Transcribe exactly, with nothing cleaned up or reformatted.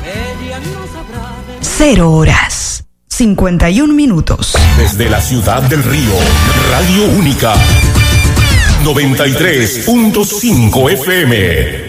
Cero horas, cincuenta y un minutos. Desde la ciudad del Río, Radio Única, noventa y tres punto cinco F M.